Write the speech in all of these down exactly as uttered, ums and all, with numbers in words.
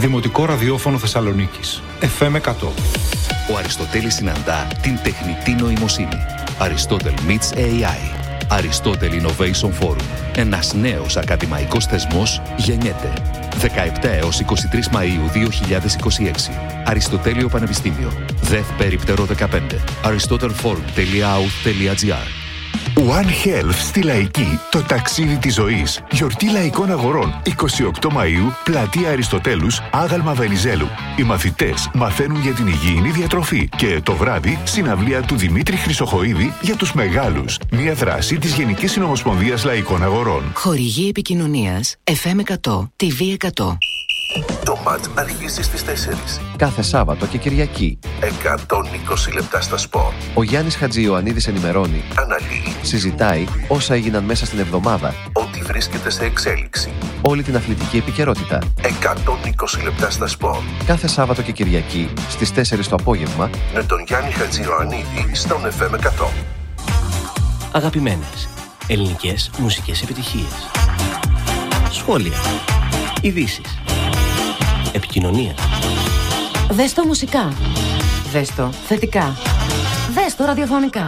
Δημοτικό ραδιόφωνο Θεσσαλονίκης. εφ εμ εκατό. Ο Αριστοτέλης συναντά την τεχνητή νοημοσύνη. Aristotle Meets έι άι. Aristotle Innovation Forum. Ένας νέος ακαδημαϊκός θεσμός γεννιέται. δεκαεπτά έως είκοσι τρεις Μαΐου δύο χιλιάδες είκοσι έξι. Αριστοτέλειο Πανεπιστήμιο. ΔΕΘ Περίπτερο δεκαπέντε. aristotelforum τελεία άουθ τελεία τζι άρ. One Health στη Λαϊκή, το ταξίδι της ζωής. Γιορτή Λαϊκών Αγορών, εικοστή ογδόη Μαΐου, πλατεία Αριστοτέλους, Άγαλμα Βενιζέλου. Οι μαθητές μαθαίνουν για την υγιεινή διατροφή και το βράδυ συναυλία του Δημήτρη Χρυσοχοΐδη για τους μεγάλους. Μια δράση της Γενικής Συνομοσπονδίας Λαϊκών Αγορών. Χορηγή επικοινωνίας εφ εμ εκατό, τι βι εκατό. Το ματς αρχίζει στις τέσσερις. Κάθε Σάββατο και Κυριακή. εκατόν είκοσι λεπτά στα σπορ. Ο Γιάννης Χατζιωαννίδης ενημερώνει, αναλύει, συζητάει όσα έγιναν μέσα στην εβδομάδα, ό,τι βρίσκεται σε εξέλιξη. όλη την αθλητική επικαιρότητα. εκατόν είκοσι λεπτά στα σπορ. Κάθε Σάββατο και Κυριακή στις τέσσερις το απόγευμα Με τον Γιάννη Χατζιωαννίδη στον εφ εμ εκατό. Αγαπημένες ελληνικές μουσικές επιτυχίες. Σχόλια. Ειδήσεις. Επικοινωνία. Δες το μουσικά. Δες το θετικά. Δες το ραδιοφωνικά.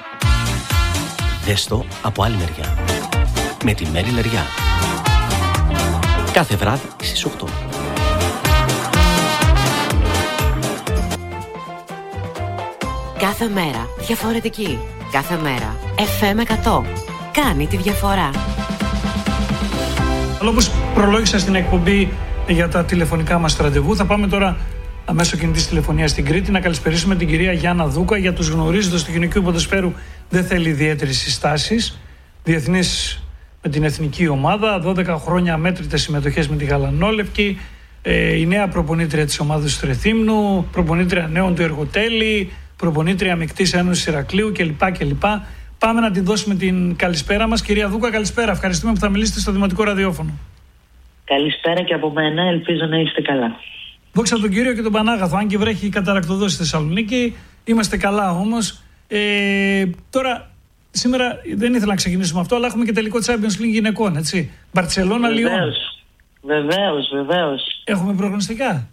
Δες το από άλλη μεριά. Με τη Μέρη Λεριά. Κάθε βράδυ στις οκτώ. Κάθε μέρα διαφορετική. Κάθε μέρα εφ εμ εκατό. Κάνει τη διαφορά. Αλλά όπως προλόγησα στην εκπομπή για τα τηλεφωνικά μας ραντεβού, θα πάμε τώρα μέσω κινητής τηλεφωνίας στην Κρήτη να καλησπερίσουμε την κυρία Γιάννα Δούκα. Για τους γνωρίζοντας του γυναικείου ποδοσφαίρου δεν θέλει ιδιαίτερες συστάσεις. Διεθνής με την εθνική ομάδα, δώδεκα χρόνια αμέτρητες συμμετοχές με τη Γαλανόλευκη, ε, η νέα προπονήτρια της ομάδας του Ρεθύμνου, προπονήτρια νέων του Εργοτέλη, προπονήτρια Μεικτής Ένωσης Ηρακλείου κλπ. κλπ. Πάμε να την δώσουμε την καλησπέρα μας. Κυρία Δούκα, καλησπέρα. Ευχαριστούμε που θα μιλήσετε στο Δημοτικό Ραδιόφωνο. Καλησπέρα και από μένα, ελπίζω να είστε καλά. Δόξα τον Κύριο και τον Πανάγαθο. Αν και βρέχει καταρακτοδός στη Θεσσαλονίκη, είμαστε καλά όμως. Ε, τώρα, σήμερα δεν ήθελα να ξεκινήσουμε αυτό, αλλά έχουμε και τελικό Champions League γυναικών, έτσι. Μπαρτσελώνα, Λιόν. Βεβαίως, βεβαίως, βεβαίως. Έχουμε προγνωστικά.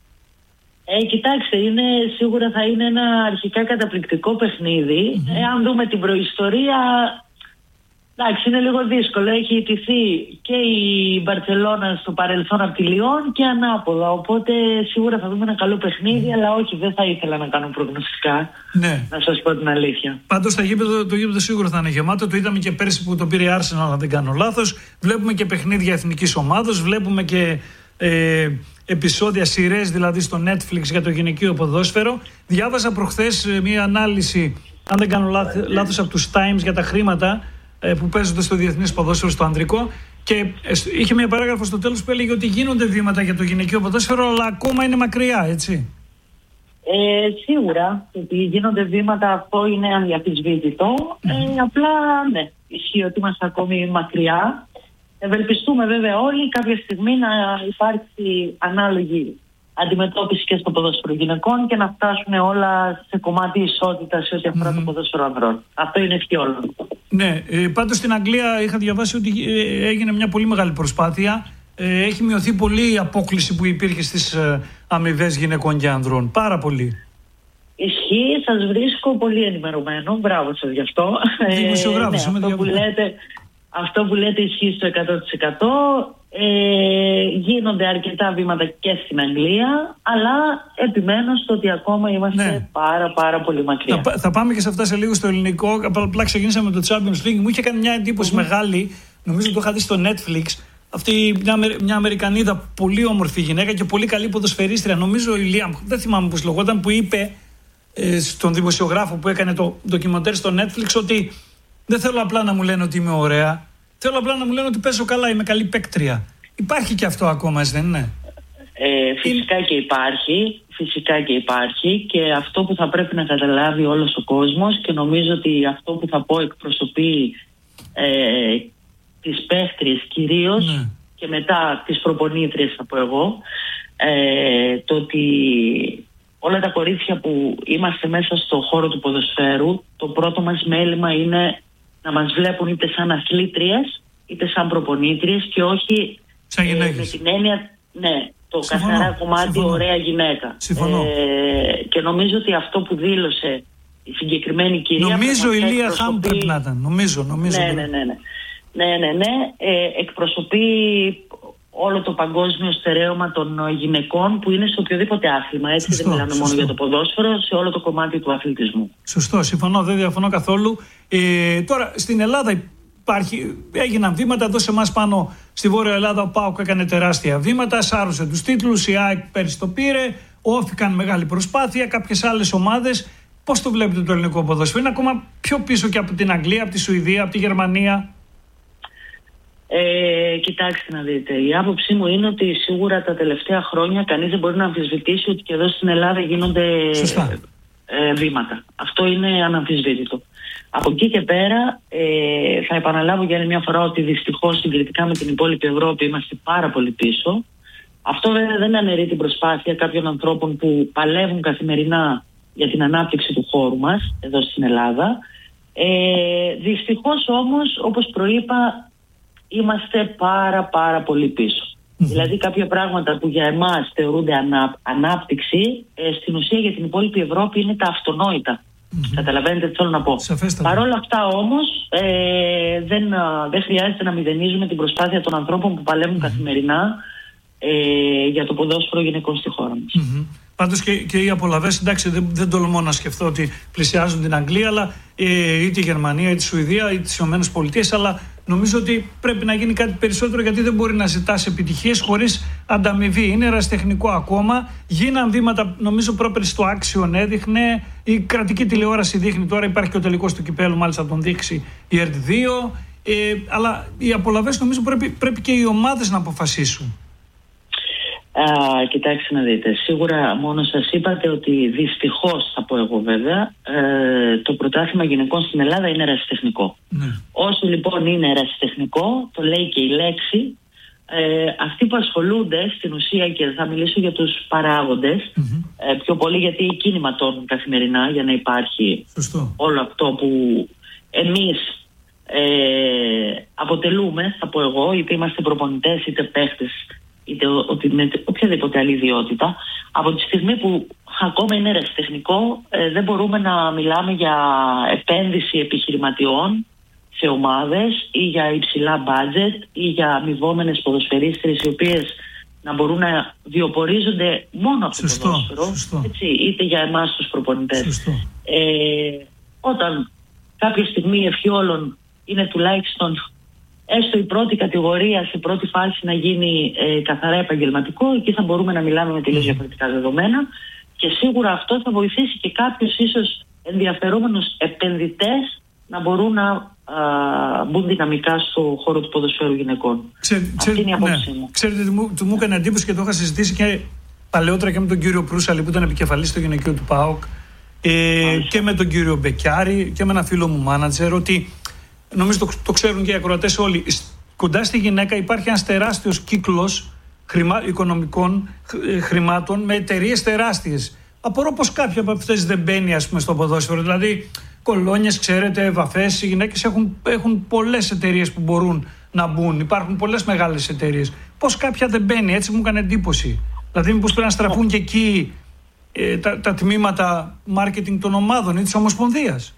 Ε, κοιτάξτε, είναι, σίγουρα θα είναι ένα αρχικά καταπληκτικό παιχνίδι. Mm-hmm. Ε, αν δούμε την προϊστορία, εντάξει, είναι λίγο δύσκολο. Έχει ιτηθεί και η Μπαρτσελώνα στο παρελθόν από τη Λιόν και ανάποδα. Οπότε σίγουρα θα δούμε ένα καλό παιχνίδι, mm. αλλά όχι, δεν θα ήθελα να κάνω προγνωστικά. Ναι. Να σας πω την αλήθεια. Πάντως το γήπεδο, το γήπεδο σίγουρα θα είναι γεμάτο. Το είδαμε και πέρσι που το πήρε η Arsenal, αν δεν κάνω λάθος. Βλέπουμε και παιχνίδια εθνικής ομάδος. Βλέπουμε και ε, επεισόδια, σειρές δηλαδή στο Netflix για το γυναικείο ποδόσφαιρο. Διάβασα προχθές ε, μία ανάλυση, αν δεν κάνω λάθος, από τους Times για τα χρήματα που παίζονται στο διεθνές ποδόσφαιρο, στο ανδρικό, και είχε μια παράγραφο στο τέλος που έλεγε ότι γίνονται βήματα για το γυναικείο ποδόσφαιρο, αλλά ακόμα είναι μακριά, έτσι. Ε, σίγουρα ότι γίνονται βήματα, αυτό είναι αδιαφυσβήτητο. Mm. Ε, απλά ναι, ισχύει ότι είμαστε ακόμη μακριά. Ευελπιστούμε βέβαια όλοι κάποια στιγμή να υπάρξει ανάλογη αντιμετώπιση και στο ποδόσφαιρο γυναικών και να φτάσουν όλα σε κομμάτι ισότητα σε ό,τι αφορά mm. το ποδόσφαιρο ανδρών. Αυτό είναι ευχή όλων. Ναι, ε, πάντως στην Αγγλία είχα διαβάσει ότι ε, έγινε μια πολύ μεγάλη προσπάθεια. Ε, έχει μειωθεί πολύ η απόκλιση που υπήρχε στις ε, αμοιβές γυναικών και ανδρών. Πάρα πολύ. Ισχύει, σας βρίσκω πολύ ενημερωμένο. Μπράβο σας γι' αυτό. Δημοσιογράφος, ε, ναι, αυτό, που λέτε, αυτό που λέτε ισχύει στο εκατό τοις εκατό. Ε, γίνονται αρκετά βήματα και στην Αγγλία, αλλά επιμένω στο ότι ακόμα είμαστε ναι. πάρα πάρα πολύ μακριά. Θα, θα πάμε και σε αυτά σε λίγο στο ελληνικό. Απλά ξεκινήσαμε με το Champions League. Μου είχε κάνει μια εντύπωση mm-hmm. μεγάλη, νομίζω το είχα δει στο Netflix. Αυτή μια, μια Αμερικανίδα, πολύ όμορφη γυναίκα και πολύ καλή ποδοσφαιρίστρια. Νομίζω η Λίαμ, δεν θυμάμαι πώς λεγόταν, που είπε ε, στον δημοσιογράφο που έκανε το ντοκιμαντέρ στο Netflix ότι δεν θέλω απλά να μου λένε ότι είμαι ωραία. Θέλω απλά να μου λένε ότι παίζω καλά, είμαι καλή παίκτρια. Υπάρχει και αυτό ακόμα, δεν είναι? Ε, φυσικά και υπάρχει, φυσικά και υπάρχει και αυτό που θα πρέπει να καταλάβει όλος ο κόσμος, και νομίζω ότι αυτό που θα πω εκπροσωπεί ε, τις παίκτριες κυρίως, ναι. και μετά τις προπονήτριες θα πω εγώ, ε, το ότι όλα τα κορίτσια που είμαστε μέσα στο χώρο του ποδοσφαίρου, το πρώτο μας μέλημα είναι να μας βλέπουν είτε σαν αθλήτριες είτε σαν προπονήτριες και όχι ε, με την έννοια Ναι, το Συμφωνώ. καθαρά κομμάτι Συμφωνώ. ωραία γυναίκα. Συμφωνώ. Ε, και νομίζω ότι αυτό που δήλωσε η συγκεκριμένη κυρία... Νομίζω η Λία εκπροσωπεί... Χάμ πρέπει να ήταν. Νομίζω, νομίζω. Ναι, ναι, ναι, ναι. ναι, ναι, ναι. Ε, εκπροσωπεί όλο το παγκόσμιο στερέωμα των γυναικών που είναι σε οποιοδήποτε άθλημα. Έτσι. Σωστό, δεν μιλάμε σωστό. μόνο για το ποδόσφαιρο, σε όλο το κομμάτι του αθλητισμού. Σωστό, συμφωνώ, δεν διαφωνώ καθόλου. Ε, τώρα, στην Ελλάδα υπάρχει, έγιναν βήματα. Εδώ σε εμάς πάνω στη Βόρεια Ελλάδα, ο ΠΑΟΚ έκανε τεράστια βήματα, σάρωσε τους τίτλους, η ΑΕΚ πέρυσι το πήρε, όφηκαν μεγάλη προσπάθεια, κάποιες άλλες ομάδες. Πώς το βλέπετε το ελληνικό ποδόσφαιρο? Είναι ακόμα πιο πίσω και από την Αγγλία, από τη Σουηδία, από τη Γερμανία? Ε, κοιτάξτε να δείτε, η άποψή μου είναι ότι σίγουρα τα τελευταία χρόνια κανείς δεν μπορεί να αμφισβητήσει ότι και εδώ στην Ελλάδα γίνονται ε, βήματα. Αυτό είναι αναμφισβήτητο. Από εκεί και πέρα ε, θα επαναλάβω για άλλη μια φορά ότι δυστυχώς συγκριτικά με την υπόλοιπη Ευρώπη είμαστε πάρα πολύ πίσω. Αυτό βέβαια δεν αναιρεί την προσπάθεια κάποιων ανθρώπων που παλεύουν καθημερινά για την ανάπτυξη του χώρου μας εδώ στην Ελλάδα. Ε, δυστυχώς όμως, όπως προείπα, είμαστε πάρα πάρα πολύ πίσω. Mm-hmm. Δηλαδή κάποια πράγματα που για εμάς θεωρούνται ανά, ανάπτυξη, ε, στην ουσία για την υπόλοιπη Ευρώπη είναι τα αυτονόητα. Mm-hmm. Καταλαβαίνετε τι θέλω να πω. Παρ' όλα αυτά όμως ε, δεν, δεν χρειάζεται να μηδενίζουμε την προσπάθεια των ανθρώπων που παλεύουν mm-hmm. καθημερινά ε, για το ποδόσφαιρο γυναικών στη χώρα μας. Mm-hmm. Πάντως και, και οι απολαβές, εντάξει, δεν, δεν τολμώ να σκεφτώ ότι πλησιάζουν την Αγγλία, αλλά ε, ή τη Γερμανία ή τη Σουηδία ή τις Ηνωμένες Πολιτείες, αλλά νομίζω ότι πρέπει να γίνει κάτι περισσότερο, γιατί δεν μπορεί να ζητάς επιτυχίες χωρίς ανταμοιβή. Είναι ερασιτεχνικό ακόμα. Γίναν βήματα, νομίζω πρόπερση στο Άξιον έδειχνε, η κρατική τηλεόραση δείχνει τώρα, υπάρχει και ο τελικός του κυπέλλου, μάλιστα τον δείξει η ΕΡΤ δύο. Ε, αλλά οι απολαβές νομίζω πρέπει, πρέπει και οι ομάδες να αποφασίσουν. Α, κοιτάξτε να δείτε, σίγουρα μόνο σας είπατε ότι δυστυχώς, θα πω εγώ βέβαια, ε, το πρωτάθλημα γυναικών στην Ελλάδα είναι ερασιτεχνικό. Ναι. Όσο λοιπόν είναι ερασιτεχνικό, το λέει και η λέξη, ε, αυτοί που ασχολούνται στην ουσία, και θα μιλήσω για τους παράγοντες, mm-hmm. ε, πιο πολύ γιατί εκείνοι ματώνουν καθημερινά για να υπάρχει Σωστό. όλο αυτό που εμείς ε, αποτελούμε, θα πω εγώ, είτε είμαστε προπονητές είτε παίχτες, είτε ότι με οποιαδήποτε άλλη ιδιότητα. Από τη στιγμή που ακόμα είναι ερασιτεχνικό, ε, δεν μπορούμε να μιλάμε για επένδυση επιχειρηματιών σε ομάδες ή για υψηλά budget ή για αμοιβόμενες ποδοσφαιρίστρες οι οποίες να μπορούν να βιοπορίζονται μόνο από το ποδόσφαιρο, έτσι, είτε για εμάς τους προπονητές. Ε, όταν κάποια στιγμή η ευχή όλων είναι τουλάχιστον έστω η πρώτη κατηγορία σε πρώτη φάση να γίνει ε, καθαρά επαγγελματικό, εκεί θα μπορούμε να μιλάμε με τελείως διαφορετικά δεδομένα, και σίγουρα αυτό θα βοηθήσει και κάποιους ίσως ενδιαφερόμενους επενδυτές να μπορούν να α, μπουν δυναμικά στο χώρο του ποδοσφαίρου γυναικών. Ξέ, Αυτή ξέ, είναι η απόψη ναι. μου. Ξέρετε, μου, του μου έκανε εντύπωση και το είχα συζητήσει και παλαιότερα και με τον κύριο Προύσαλη που ήταν επικεφαλής στο γυναικείο του ΠΑΟΚ, ε, και με τον κύριο Μπεκιάρη και με ένα φίλο μου μάνατζερ, ότι νομίζω το, το ξέρουν και οι ακροατές όλοι. Κοντά στη γυναίκα υπάρχει ένας τεράστιος κύκλος χρημα, οικονομικών χρημάτων με εταιρείες τεράστιες. Απορώ πως κάποια από αυτές δεν μπαίνει, ας πούμε, στο ποδόσφαιρο. Δηλαδή, κολόνιες, ξέρετε, βαφές. Οι γυναίκες έχουν, έχουν πολλές εταιρείες που μπορούν να μπουν. Υπάρχουν πολλές μεγάλες εταιρείες. Πως κάποια δεν μπαίνει, έτσι μου έκανε εντύπωση. Δηλαδή, μήπως πρέπει να στραφούν και εκεί ε, τα, τα τμήματα marketing των ομάδων ή της Ομοσπονδίας.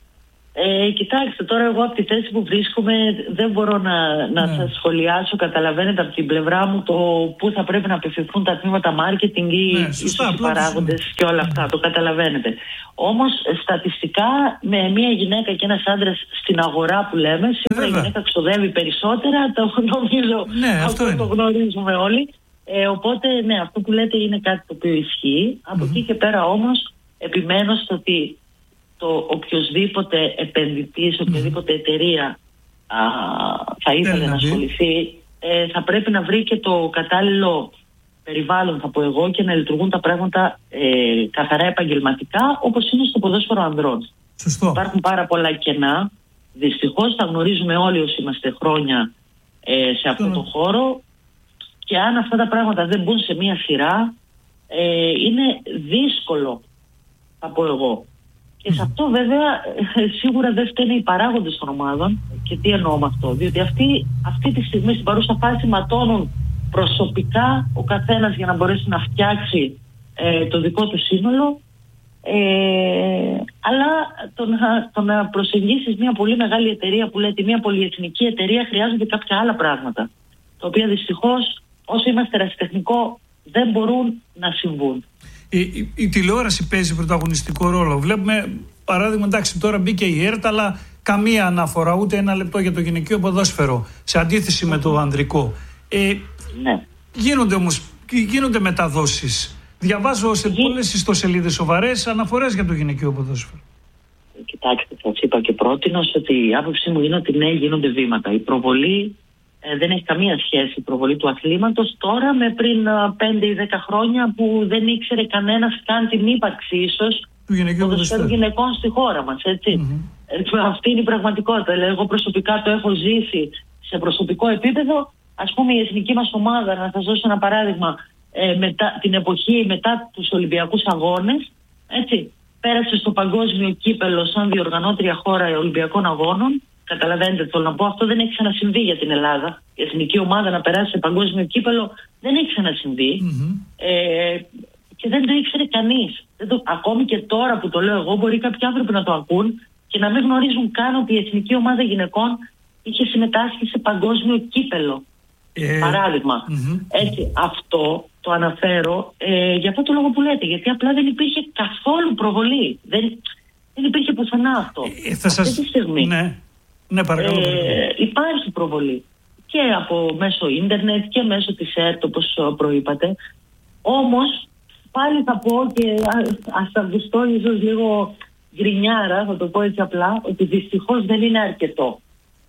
Ε, κοιτάξτε, τώρα εγώ από τη θέση που βρίσκομαι δεν μπορώ να, να ναι. σας σχολιάσω, καταλαβαίνετε, από την πλευρά μου το πού θα πρέπει να απευθυνθούν τα τμήματα marketing ή ναι, ίσως οι παράγοντες και όλα αυτά, ναι. το καταλαβαίνετε. Όμως στατιστικά με μια γυναίκα και ένας άντρας στην αγορά που λέμε, σίγουρα η γυναίκα ξοδεύει περισσότερα, το νομίζω, ναι, αυτό, αυτό το γνωρίζουμε όλοι. Ε, οπότε ναι, αυτό που λέτε είναι κάτι το οποίο ισχύει. Από mm-hmm. εκεί και πέρα όμως επιμένω στο ότι το οποιοσδήποτε επενδυτής, οποιαδήποτε εταιρεία α, θα ήθελε να ασχοληθεί, ε, θα πρέπει να βρει και το κατάλληλο περιβάλλον, θα πω εγώ, και να λειτουργούν τα πράγματα ε, καθαρά επαγγελματικά, όπως είναι στο ποδόσφαιρο ανδρών. Σωστό. Υπάρχουν πάρα πολλά κενά. Δυστυχώς τα γνωρίζουμε όλοι όσοι είμαστε χρόνια ε, σε αυτό το χώρο, και αν αυτά τα πράγματα δεν μπουν σε μία σειρά, ε, είναι δύσκολο, θα πω εγώ. Και σε αυτό βέβαια σίγουρα δεν φταίνε οι παράγοντες των ομάδων. Και τι εννοώ με αυτό? Διότι αυτοί αυτή τη στιγμή στην παρούσα φάση ματώνουν προσωπικά ο καθένας για να μπορέσει να φτιάξει ε, το δικό του σύνολο, ε, αλλά το να, το να προσεγγίσεις μια πολύ μεγάλη εταιρεία που λέτε μια πολυεθνική εταιρεία, χρειάζονται κάποια άλλα πράγματα, τα οποία δυστυχώς όσο είμαστε ερασιτεχνικό δεν μπορούν να συμβούν. Η, η, η τηλεόραση παίζει πρωταγωνιστικό ρόλο. Βλέπουμε παράδειγμα, εντάξει, τώρα μπήκε η ΕΡΤ, αλλά καμία αναφορά, ούτε ένα λεπτό για το γυναικείο ποδόσφαιρο, σε αντίθεση με το ανδρικό. Ε, ναι. Γίνονται όμως, γίνονται μεταδόσεις. Διαβάζω σε Γι... πολλές ιστοσελίδες σοβαρές αναφορές για το γυναικείο ποδόσφαιρο. Κοιτάξτε, σας είπα και πρότεινος ότι η άποψή μου είναι ότι ναι, γίνονται βήματα. Η προβολή ε, δεν έχει καμία σχέση, η προβολή του αθλήματος τώρα με πριν πέντε ή δέκα χρόνια που δεν ήξερε κανένας καν την ύπαρξη ίσως του γυναικείου ποδοσφαίρου γυναικών στη χώρα μας, έτσι. Mm-hmm. Ε, αυτή είναι η πραγματικότητα. Εγώ προσωπικά το έχω ζήσει σε προσωπικό επίπεδο. Ας πούμε, η εθνική μας ομάδα, να σας δώσω ένα παράδειγμα, ε, μετά, την εποχή μετά τους Ολυμπιακούς Αγώνες, έτσι, πέρασε στο παγκόσμιο κύπελο σαν διοργανώτρια χώρα Ολυμπιακών Αγώνων. Καταλαβαίνετε, θέλω να πω, αυτό δεν έχει ξανασυμβεί για την Ελλάδα. Η εθνική ομάδα να περάσει σε παγκόσμιο κύπελο δεν έχει ξανασυμβεί. Mm-hmm. Ε, και δεν το ήξερε κανείς. Δεν το, ακόμη και τώρα που το λέω εγώ, μπορεί κάποιοι άνθρωποι να το ακούν και να μην γνωρίζουν καν ότι η εθνική ομάδα γυναικών είχε συμμετάσχει σε παγκόσμιο κύπελο. Ε, Παράδειγμα. Mm-hmm. Έτσι, αυτό το αναφέρω ε, για αυτό το λόγο που λέτε, γιατί απλά δεν υπήρχε καθόλου προβολή. Δεν, δεν υπήρχε πουθενά αυτό. Ε, θα σας... Αυτή τη στιγμή ναι. Ναι, παρακαλώ. Ε, υπάρχει προβολή και από μέσω ίντερνετ και μέσω της ΕΡΤ, όπως προείπατε. Όμως πάλι θα πω και ας ακουστώ ίσως λίγο γκρινιάρα, θα το πω έτσι απλά, ότι δυστυχώς δεν είναι αρκετό.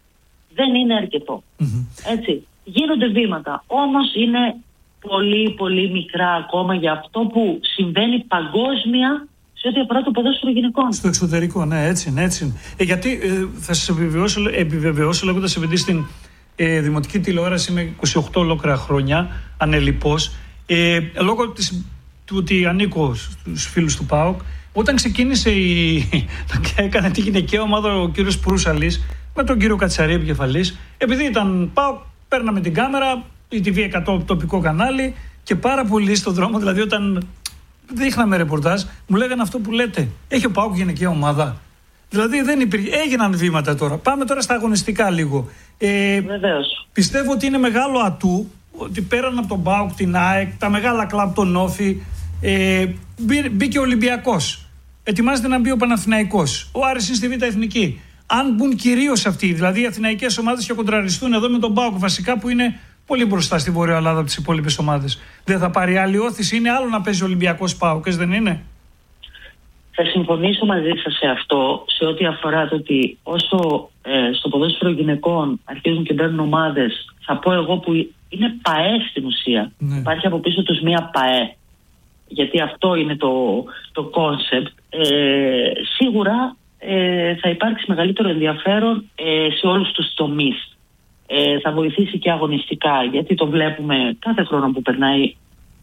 Δεν είναι αρκετό. Mm-hmm. Έτσι. Γίνονται βήματα, όμως είναι πολύ πολύ μικρά ακόμα για αυτό που συμβαίνει παγκόσμια σε ό,τι αφορά το ποδόσφαιρο γυναικών. Στο εξωτερικό, ναι, έτσι είναι. Έτσι. Ε, γιατί ε, θα σας επιβεβαιώσω, επιβεβαιώσω λέγοντας επειδή στην ε, δημοτική τηλεόραση είμαι είκοσι οκτώ ολόκληρα χρόνια, ανελιπώς, ε, λόγω της, του ότι ανήκω στους φίλους του ΠΑΟΚ, όταν ξεκίνησε η, έκανε τη γυναικεία ομάδα ο κύριος Προύσαλης με τον κύριο Κατσαρή επικεφαλής, επειδή ήταν ΠΑΟΚ, παίρναμε την κάμερα, η τι βι εκατό τοπικό κανάλι και πάρα πολύ στον δρόμο, δηλαδή όταν δείχναμε ρεπορτάζ, μου λέγανε αυτό που λέτε. Έχει ο ΠΑΟΚ γυναικεία ομάδα. Δηλαδή δεν υπήρχε. Έγιναν βήματα τώρα. Πάμε τώρα στα αγωνιστικά λίγο. Ε, Βεβαίως. Πιστεύω ότι είναι μεγάλο ατού ότι πέραν από τον ΠΑΟΚ, την ΑΕΚ, τα μεγάλα κλαμπ, τον Όφη, ε, μπήκε ο Ολυμπιακός. Ετοιμάζεται να μπει ο Παναθηναϊκός. Ο Άρης είναι στη Β' Εθνική. Αν μπουν κυρίως αυτοί, δηλαδή οι αθηναϊκές ομάδες και κοντραριστούν εδώ με τον ΠΑΟΚ βασικά που είναι πολύ μπροστά στη Βόρεια Ελλάδα από τις υπόλοιπες ομάδες, δεν θα πάρει άλλη όθηση? Είναι άλλο να παίζει ο Ολυμπιακός ΠΑΟΚ, δεν είναι? Θα συμφωνήσω μαζί σας σε αυτό, σε ό,τι αφορά το ότι όσο ε, στο ποδόσφαιρο γυναικών αρχίζουν και μπαίνουν ομάδες, θα πω εγώ που είναι ΠΑΕ στην ουσία. Ναι. Υπάρχει από πίσω τους μία ΠΑΕ, γιατί αυτό είναι το, το concept. Ε, σίγουρα ε, θα υπάρξει μεγαλύτερο ενδιαφέρον ε, σε όλους τους τομείς. Ε, θα βοηθήσει και αγωνιστικά, γιατί το βλέπουμε κάθε χρόνο που περνάει.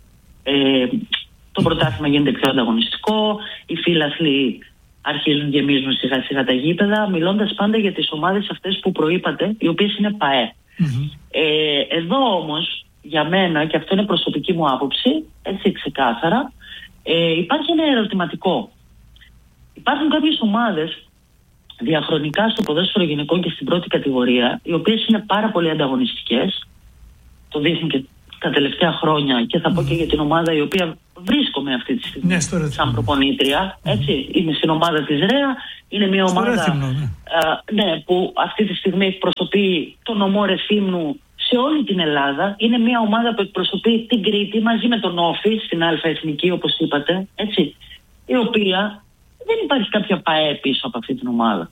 Ε, το πρωτάθλημα γίνεται πιο ανταγωνιστικό, οι φίλαθλοι αρχίζουν και γεμίζουν σιγά σιγά τα γήπεδα, μιλώντας πάντα για τις ομάδες αυτές που προείπατε, οι οποίες είναι ΠΑΕ. Mm-hmm. Ε, εδώ όμως, για μένα, και αυτό είναι προσωπική μου άποψη, έτσι ξεκάθαρα, ε, υπάρχει ένα ερωτηματικό. Υπάρχουν κάποιες ομάδες διαχρονικά στο ποδόσφαιρο γυναικών και στην πρώτη κατηγορία, οι οποίες είναι πάρα πολύ ανταγωνιστικές, το δείχνουν και τα τελευταία χρόνια, και θα mm. πω και για την ομάδα η οποία βρίσκομαι αυτή τη στιγμή ναι, σαν προπονήτρια, έτσι, mm. είμαι στην ομάδα της ΡΕΑ, είναι μια στο ομάδα Ρέθυμνο, ναι. Α, ναι, που αυτή τη στιγμή εκπροσωπεί τον νομό Ρεθύμνου σε όλη την Ελλάδα, είναι μια ομάδα που εκπροσωπεί την Κρήτη μαζί με τον Όφη στην Α' Εθνική, όπως είπατε, έτσι, η οποία δεν υπάρχει κάποια ΠΑΕ πίσω από αυτή την ομάδα.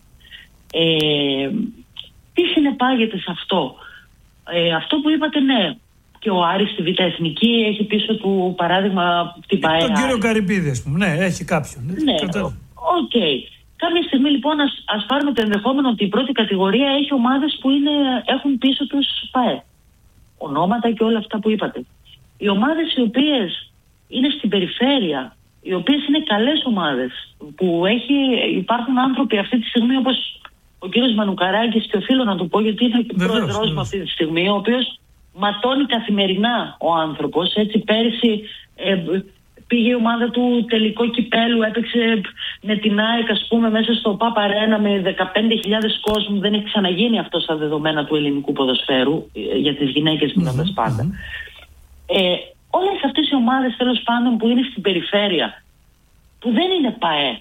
Ε, τι συνεπάγεται σε αυτό? Ε, αυτό που είπατε, ναι, και ο Άρης στη Β' Εθνική έχει πίσω του παράδειγμα την ΠΑΕ. Τον κύριο Καρυπίδη, ας πούμε, ναι, έχει κάποιον. Ναι, οκ. Okay. Κάποια στιγμή λοιπόν ας, ας πάρουμε το ενδεχόμενο ότι η πρώτη κατηγορία έχει ομάδες που είναι, έχουν πίσω τους ΠΑΕ. Ονόματα και όλα αυτά που είπατε. Οι ομάδες οι οποίες είναι στην περιφέρεια, οι οποίες είναι καλές ομάδες, που έχει, υπάρχουν άνθρωποι αυτή τη στιγμή όπως ο κύριος Μανουκαράκης, και οφείλω να το πω γιατί είναι και πρόεδρος μου αυτή τη στιγμή, ο οποίος ματώνει καθημερινά ο άνθρωπος. Έτσι, πέρυσι ε, πήγε η ομάδα του τελικό κυπέλου, έπαιξε με την ΑΕΚ, ας πούμε, μέσα στο ΠΑΠ Αρένα με δεκαπέντε χιλιάδες κόσμου. Δεν έχει ξαναγίνει αυτό στα δεδομένα του ελληνικού ποδοσφαίρου, για τις γυναίκες μιλώντας πάντα. Mm-hmm. Ε, όλες αυτές οι ομάδες, τέλος πάντων, που είναι στην περιφέρεια, που δεν είναι ΠΑΕ,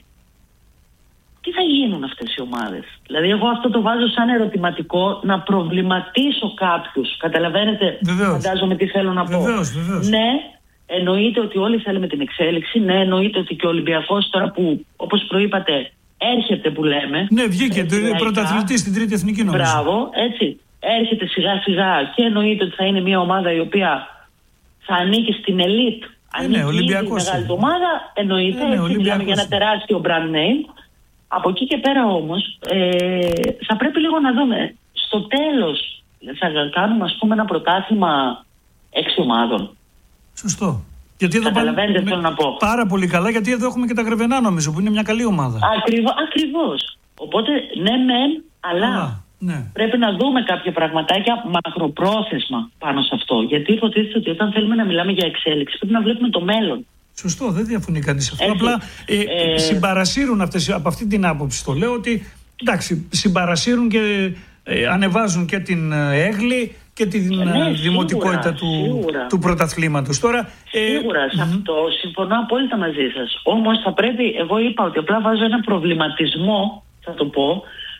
τι θα γίνουν αυτές οι ομάδες? Δηλαδή, εγώ αυτό το βάζω σαν ερωτηματικό, να προβληματίσω κάποιους. Καταλαβαίνετε, φαντάζομαι τι θέλω να πω. Βεβαίως, βεβαίως. Ναι, εννοείται ότι όλοι θέλουμε την εξέλιξη. Ναι, εννοείται ότι και ο Ολυμπιακός τώρα που, όπως προείπατε, έρχεται που λέμε. Ναι, βγήκε πρωταθλητής στην τρίτη εθνική, νομίζω. Μπράβο, έτσι. Έρχεται σιγά σιγά και εννοείται ότι θα είναι μια ομάδα η οποία θα ανήκει στην ελίτ. Ε, ναι, Ολυμπιακός. Στην μεγάλη ομάδα, εννοείται. Ε, ναι, έτσι, μιλάμε για ένα τεράστιο brand name. Από εκεί και πέρα όμως ε, θα πρέπει λίγο να δούμε. Στο τέλος θα κάνουμε, ας πούμε, ένα πρωτάθλημα έξι ομάδων. Σωστό. Γιατί εδώ καταλαβαίνετε τι θέλω να πω. Πάρα πολύ καλά, γιατί εδώ έχουμε και τα Γρεβενά, νομίζω, που είναι μια καλή ομάδα. Ακριβώς. Ακριβώς. Οπότε ναι μεν, αλλά Α, ναι. πρέπει να δούμε κάποια πραγματάκια μακροπρόθεσμα πάνω σε αυτό. Γιατί υποτίθεται ότι όταν θέλουμε να μιλάμε για εξέλιξη πρέπει να βλέπουμε το μέλλον. Σωστό, δεν διαφωνεί κανείς αυτό. Απλά ε, ε, συμπαρασύρουν αυτές, από αυτή την άποψη το λέω, ότι εντάξει, συμπαρασύρουν και ε, ανεβάζουν και την έγλη και τη ναι, δημοτικότητα του, του πρωταθλήματος. Τώρα, ε, σίγουρα, σε αυτό mm-hmm. συμφωνώ απόλυτα μαζί σας. Όμως θα πρέπει, εγώ είπα ότι απλά βάζω ένα προβληματισμό, θα το πω.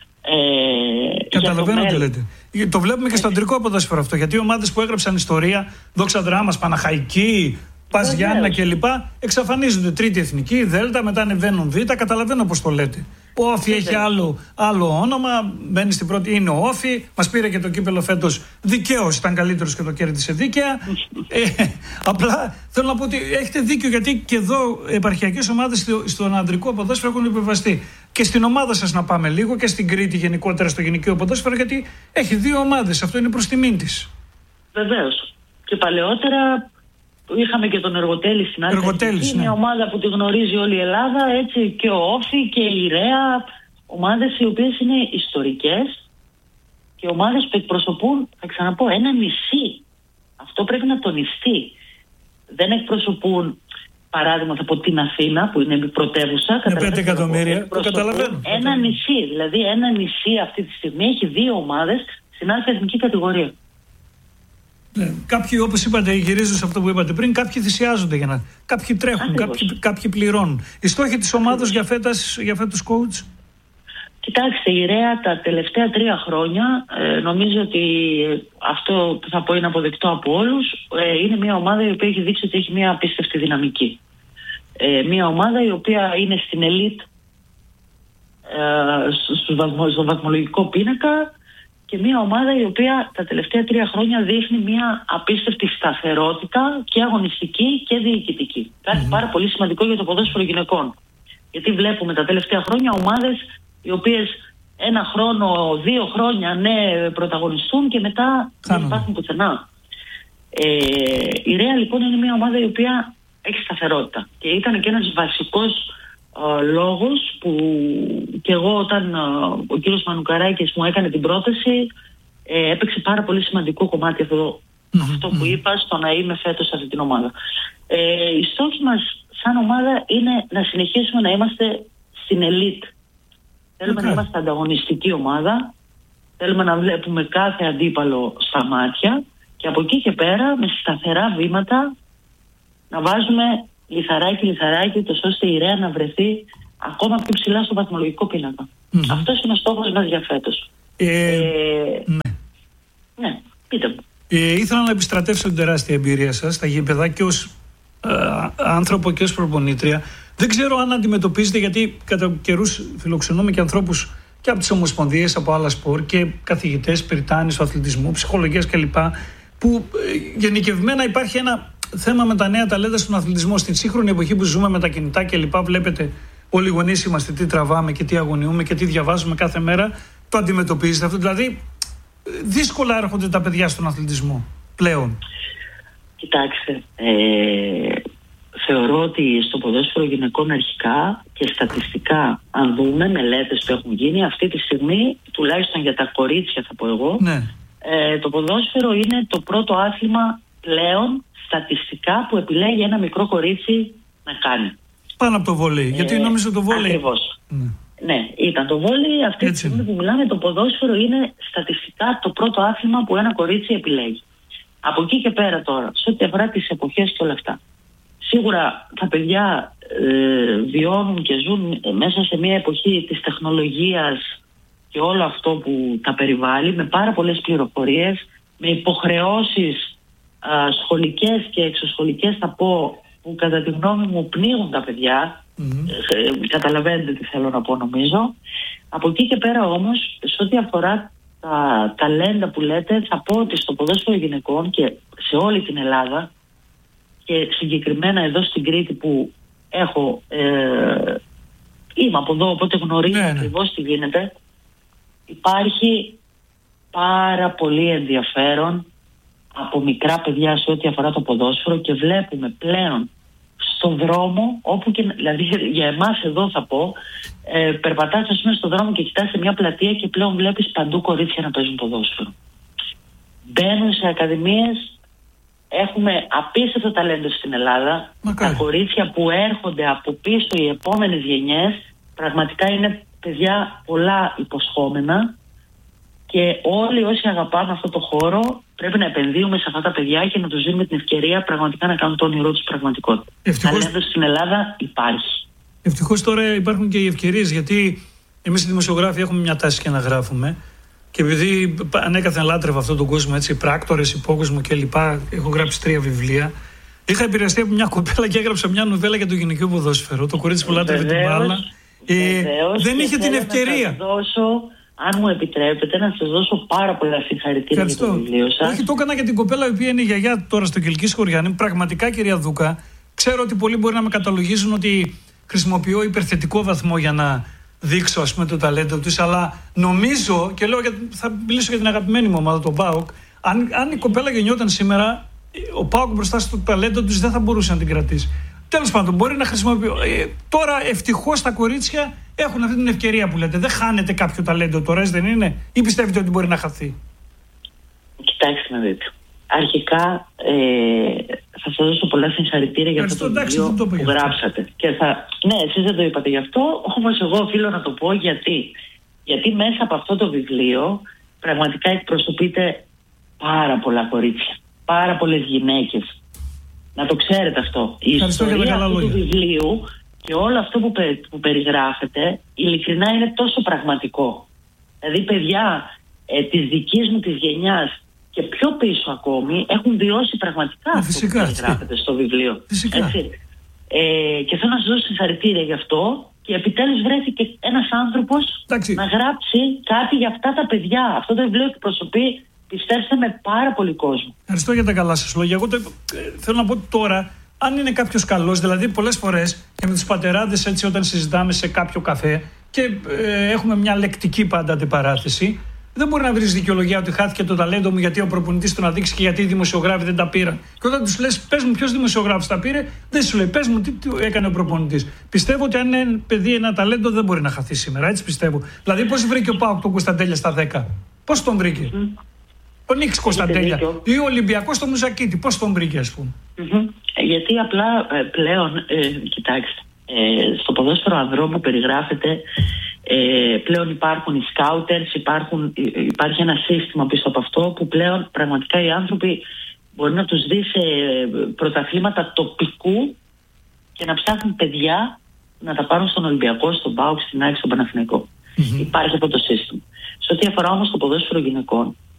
Ε, Καταλαβαίνω τι λέτε. Το βλέπουμε και στο αντρικό ποδόσφαιρο αυτό. Γιατί οι ομάδες που έγραψαν ιστορία, Δόξα Δράμας, Παναχαϊκή, Πας Γιάννα κλπ. Εξαφανίζονται. Τρίτη εθνική, Δέλτα, μετά ανεβαίνουν Β. Καταλαβαίνω πώς το λέτε. Ο Όφη έχει άλλο, άλλο όνομα, μπαίνει στην πρώτη. Είναι ο Όφη. Μας πήρε και το κύπελο φέτος. Δικαίως ήταν καλύτερος και το κέρδισε δίκαια. ε, απλά θέλω να πω ότι έχετε δίκιο, γιατί και εδώ επαρχιακές ομάδες στο, στον ανδρικό ποδόσφαιρο έχουν υπερβαστεί. Και στην ομάδα σας να πάμε λίγο και στην Κρήτη γενικότερα στο γυναικείο ποδόσφαιρο, γιατί έχει δύο ομάδες. Αυτό είναι προς τιμήν της. Βεβαίως. Και παλαιότερα. Είχαμε και τον Εργοτέλη στην άλλη. Εργοτέλης, ναι. Μια ομάδα που τη γνωρίζει όλη η Ελλάδα, έτσι, και ο Όφη και η Ρέα. Ομάδες οι οποίες είναι ιστορικές και ομάδες που εκπροσωπούν, θα ξαναπώ, ένα νησί. Αυτό πρέπει να τονιστεί. Δεν εκπροσωπούν, παράδειγμα, θα πω την Αθήνα, που είναι η πρωτεύουσα. Με πέντε εκατομμύρια. Το καταλαβαίνω. Ένα νησί. Δηλαδή, ένα νησί αυτή τη στιγμή έχει δύο ομάδες στην άλλη εθνική κατηγορία. Ναι. Κάποιοι, όπως είπατε, γυρίζω σε αυτό που είπατε πριν, κάποιοι θυσιάζονται για να. Κάποιοι τρέχουν, κάποιοι, κάποιοι πληρώνουν. Οι στόχοι της ομάδας για φέτος, για φέτος coach? Κοιτάξτε, η Ρέα τα τελευταία τρία χρόνια, ε, νομίζω ότι αυτό που θα πω είναι αποδεκτό από όλους, ε, είναι μια ομάδα η οποία έχει δείξει ότι έχει μια απίστευτη δυναμική. Ε, μια ομάδα η οποία είναι στην ελίτ, ε, στο, βαθμο, στο βαθμολογικό πίνακα, και μια ομάδα η οποία τα τελευταία τρία χρόνια δείχνει μια απίστευτη σταθερότητα και αγωνιστική και διοικητική. Κάτι mm-hmm. πάρα πολύ σημαντικό για το ποδόσφαιρο γυναικών. Γιατί βλέπουμε τα τελευταία χρόνια ομάδες οι οποίες ένα χρόνο, δύο χρόνια ναι πρωταγωνιστούν και μετά δεν υπάρχουν πουθενά. Ε, η Ρέα λοιπόν είναι μια ομάδα η οποία έχει σταθερότητα και ήταν και ένας βασικός Uh, λόγος που και εγώ όταν uh, ο κύριος Μανουκαράκης μου έκανε την πρόταση ε, έπαιξε πάρα πολύ σημαντικό κομμάτι αυτό, mm-hmm. αυτό που είπα στο να είμαι φέτος σε αυτή την ομάδα. Ε, η στόχη μας σαν ομάδα είναι να συνεχίσουμε να είμαστε στην ελίτ. Θέλουμε okay. να είμαστε ανταγωνιστική ομάδα, θέλουμε να βλέπουμε κάθε αντίπαλο στα μάτια και από εκεί και πέρα με σταθερά βήματα να βάζουμε λιθαράκι, λιθαράκι, τόσο ώστε η Ρέα να βρεθεί ακόμα πιο ψηλά στο βαθμολογικό πίνακα. Mm-hmm. Αυτός είναι ο στόχος μας για φέτος. Ε, ε, ναι. ναι, πείτε μου. Ε, ήθελα να επιστρατεύσω την τεράστια εμπειρία σας στα γήπεδα και ως ε, άνθρωπο και ως προπονήτρια. Δεν ξέρω αν αντιμετωπίζετε, γιατί κατά καιρούς φιλοξενούμε και ανθρώπους και από τις ομοσπονδίες, από άλλα σπορ και καθηγητές, περιτάνης του αθλητισμού, ψυχολογίας κλπ. Που ε, γενικευμένα υπάρχει ένα θέμα με τα νέα ταλέντα στον αθλητισμό. Στην σύγχρονη εποχή που ζούμε με τα κινητά κλπ. Βλέπετε, όλοι οι γονείς είμαστε τι τραβάμε και τι αγωνιούμε και τι διαβάζουμε κάθε μέρα. Το αντιμετωπίζετε αυτό? Δηλαδή, δύσκολα έρχονται τα παιδιά στον αθλητισμό πλέον. Κοιτάξτε, ε, θεωρώ ότι στο ποδόσφαιρο γυναικών αρχικά και στατιστικά, αν δούμε μελέτες που έχουν γίνει αυτή τη στιγμή, τουλάχιστον για τα κορίτσια θα πω εγώ, ναι. ε, το ποδόσφαιρο είναι το πρώτο άθλημα πλέον στατιστικά που επιλέγει ένα μικρό κορίτσι να κάνει. Πάνω από το βόλεϊ, γιατί ε, νόμιζα το βόλεϊ. Ακριβώς. Ναι. Ναι, ήταν το βόλεϊ. Αυτή τη στιγμή που μιλάμε, το ποδόσφαιρο είναι στατιστικά το πρώτο άθλημα που ένα κορίτσι επιλέγει. Από εκεί και πέρα τώρα, σε ό,τι αφορά τις εποχές και όλα αυτά, σίγουρα τα παιδιά ε, βιώνουν και ζουν μέσα σε μια εποχή της τεχνολογίας και όλο αυτό που τα περιβάλλει, με πάρα πολλές πληροφορίες, με υποχρεώσεις α, σχολικές και εξωσχολικές, θα πω, που κατά τη γνώμη μου πνίγουν τα παιδιά. Mm-hmm. Ε, καταλαβαίνετε τι θέλω να πω, νομίζω. Από εκεί και πέρα όμως, σε ό,τι αφορά τα ταλέντα που λέτε, θα πω ότι στο ποδόσφαιρο γυναικών και σε όλη την Ελλάδα και συγκεκριμένα εδώ στην Κρήτη που έχω ε, είμαι από εδώ, οπότε γνωρίζω ναι, ακριβώς τι γίνεται, υπάρχει πάρα πολύ ενδιαφέρον από μικρά παιδιά σε ό,τι αφορά το ποδόσφαιρο και βλέπουμε πλέον στον δρόμο, όπου και, δηλαδή για εμάς εδώ θα πω, ε, περπατάς ας πούμε στον δρόμο και κοιτάς σε μια πλατεία και πλέον βλέπεις παντού κορίτσια να παίζουν ποδόσφαιρο. Μπαίνουν σε ακαδημίες, έχουμε απίστευτο ταλέντο στην Ελλάδα. Μακάρι. Τα κορίτσια που έρχονται από πίσω, οι επόμενες γενιές, πραγματικά είναι παιδιά πολλά υποσχόμενα και όλοι όσοι αγαπάμε αυτό το χώρο πρέπει να επενδύουμε σε αυτά τα παιδιά και να τους δίνουμε την ευκαιρία πραγματικά να κάνουν το όνειρό τους πραγματικότητα. Ευτυχώς... Ταλέντο στην Ελλάδα υπάρχει. Ευτυχώς τώρα υπάρχουν και οι ευκαιρίες, γιατί εμείς οι δημοσιογράφοι έχουμε μια τάση και να γράφουμε. Και επειδή ανέκαθεν λάτρευα αυτόν τον κόσμο, έτσι, πράκτορες, υπόκοσμο κλπ. Έχω γράψει τρία βιβλία. Είχα επηρεαστεί από μια κοπέλα και έγραψα μια νουβέλα για το γυναικείο ποδόσφαιρο. Το κορίτσι που λάτρευε την μπάλα. Ε, δεν είχε την ευκαιρία. Να σας δώσω, αν μου επιτρέπετε, να σας δώσω πάρα πολλά συγχαρητήρια για το βιβλίο σας. Όχι, το έκανα για την κοπέλα η οποία είναι η γιαγιά τώρα στο Κιλκής Χωριάννη. Πραγματικά, κυρία Δούκα, ξέρω ότι πολλοί μπορεί να με καταλογίζουν ότι χρησιμοποιώ υπερθετικό βαθμό για να δείξω, ας πούμε, το ταλέντο τους, αλλά νομίζω, και λέω, θα μιλήσω για την αγαπημένη μου ομάδα, τον ΠΑΟΚ, αν, αν η κοπέλα γεννιόταν σήμερα, ο ΠΑΟΚ μπροστά στο ταλέντο τους δεν θα μπορούσε να την κρατήσει. Τέλος πάντων, μπορεί να χρησιμοποιεί. Ε, τώρα, ευτυχώς τα κορίτσια έχουν αυτή την ευκαιρία που λέτε. Δεν χάνεται κάποιο ταλέντο τώρα, δεν είναι, ή πιστεύετε ότι μπορεί να χαθεί? Κοιτάξτε να δείτε. Αρχικά ε, θα σας δώσω πολλά συγχαρητήρια για αυτό το εντάξει, βιβλίο το που γράψατε. Και θα... Ναι, εσείς δεν το είπατε γι' αυτό, όμως εγώ οφείλω να το πω γιατί. Γιατί μέσα από αυτό το βιβλίο πραγματικά εκπροσωπείται πάρα πολλά κορίτσια, πάρα πολλές γυναίκες. Να το ξέρετε αυτό. Η ιστορία αυτού του βιβλίου και όλο αυτό που, πε, που περιγράφεται ειλικρινά είναι τόσο πραγματικό. Δηλαδή παιδιά ε, της δικής μου της γενιάς και πιο πίσω ακόμη έχουν βιώσει πραγματικά ε, αυτό που περιγράφεται στο βιβλίο. Έτσι. Ε, και θέλω να σας δώσω συγχαρητήρια γι' αυτό και επιτέλους βρέθηκε ένας άνθρωπος Εντάξει. να γράψει κάτι για αυτά τα παιδιά. Αυτό το βιβλίο εκπροσωπεί, πιστέψτε με, πάρα πολύ κόσμο. Ευχαριστώ για τα καλά σας λόγια. Εγώ το, ε, θέλω να πω τώρα, αν είναι κάποιος καλός, δηλαδή πολλές φορές και με τους πατεράδες, έτσι, όταν συζητάμε σε κάποιο καφέ και ε, έχουμε μια λεκτική πάντα αντιπαράθεση, δεν μπορεί να βρει δικαιολογία ότι χάθηκε το ταλέντο μου γιατί ο προπονητής τον αδείξει και γιατί οι δημοσιογράφοι δεν τα πήραν. Και όταν τους λες, πες μου ποιος δημοσιογράφος τα πήρε, δεν σου λέει, πες μου τι, τι έκανε ο προπονητής. Πιστεύω ότι αν είναι παιδί ένα ταλέντο δεν μπορεί να χαθεί σήμερα, έτσι πιστεύω. Δηλαδή, πώς βρήκε ο ΠΑΟΚ τον Κωνσταντέλια στα δέκα, πώς τον βρήκε? Mm. Ο Νίξ Κωνσταντέλια ή ο Ολυμπιακός στο Μουζακίτη, πώς τον βρήκε, ας πούμε? Mm-hmm. Γιατί απλά ε, πλέον, ε, κοιτάξτε, ε, στο ποδόσφαιρο ανδρών που περιγράφεται, Ε, πλέον υπάρχουν οι σκάουτερς, υπάρχουν, υπάρχει ένα σύστημα πίσω από αυτό που πλέον πραγματικά οι άνθρωποι μπορεί να τους δει σε πρωταθλήματα τοπικού και να ψάχνουν παιδιά να τα πάρουν στον Ολυμπιακό, στον ΠΑΟΚ, στην ΑΕΚ, στον Παναθηναϊκό. Mm-hmm. Υπάρχει αυτό το σύστημα. Σε ό,τι αφορά όμως το ποδόσφαιρο γυναικών,